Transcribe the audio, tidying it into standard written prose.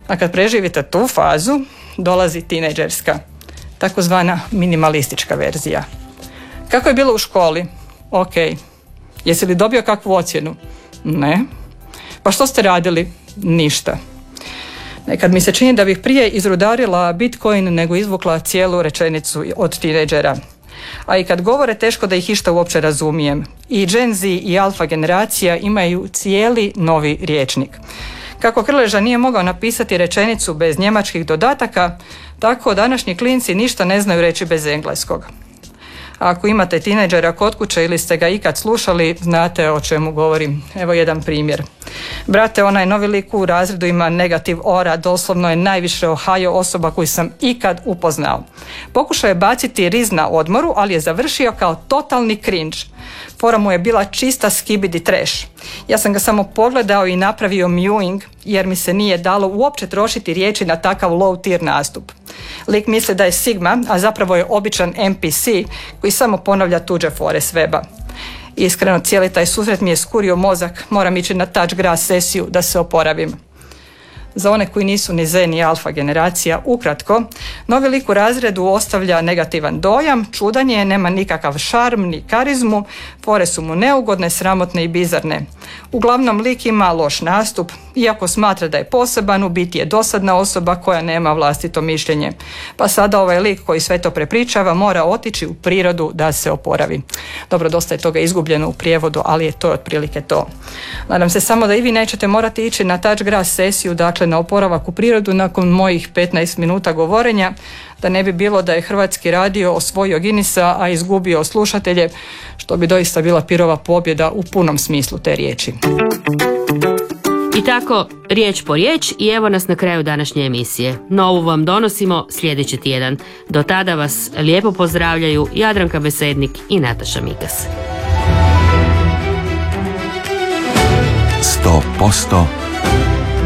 A kad preživite tu fazu, dolazi tinejdžerska, takozvana minimalistička verzija. Kako je bilo u školi? Ok. Jesi li dobio kakvu ocjenu? Ne. Pa što ste radili? Ništa. Nekad mi se čini da bih prije izrudarila Bitcoin nego izvukla cijelu rečenicu od tinejdžera. A i kad govore, teško da ih išta uopće razumijem. I Gen Z i alfa generacija imaju cijeli novi rječnik. Kako Krleža nije mogao napisati rečenicu bez njemačkih dodataka, tako današnji klinci ništa ne znaju reći bez engleskog. A ako imate tinejdžera kod kuće ili ste ga ikad slušali, znate o čemu govorim. Evo jedan primjer. Brate, onaj novi lik u razredu ima negativ ora, doslovno je najviše Ohio osoba koju sam ikad upoznao. Pokušao je baciti riz na odmoru, ali je završio kao totalni cringe. Fora mu je bila čista skibidi trash. Ja sam ga samo pogledao i napravio mewing, jer mi se nije dalo uopće trošiti riječi na takav low tier nastup. Lik misli da je Sigma, a zapravo je običan NPC koji samo ponavlja tuđe fore s weba. Iskreno, cijeli taj susret mi je skurio mozak, moram ići na touch grass sesiju da se oporavim. Za one koji nisu ni Z ni alfa generacija, ukratko, novi lik u razredu ostavlja negativan dojam, čudan je, nema nikakav šarm ni karizmu, fore su mu neugodne, sramotne i bizarne. Uglavnom, lik ima loš nastup, iako smatra da je poseban, u biti je dosadna osoba koja nema vlastito mišljenje. Pa sada ovaj lik koji sve to prepričava mora otići u prirodu da se oporavi. Dobro, dosta je toga izgubljeno u prijevodu, ali je to otprilike to. Nadam se samo da i vi nećete morati ići na touch grass sesiju, dakle na oporavak u prirodu nakon mojih 15 minuta govorenja, da ne bi bilo da je Hrvatski radio osvojio Guinnessa, a izgubio slušatelje, što bi doista bila pirova pobjeda u punom smislu te riječi. I tako, riječ po riječ i evo nas na kraju današnje emisije. Novu vam donosimo sljedeći tjedan. Do tada vas lijepo pozdravljaju Jadranka Besednik i Nataša Mikas. 100%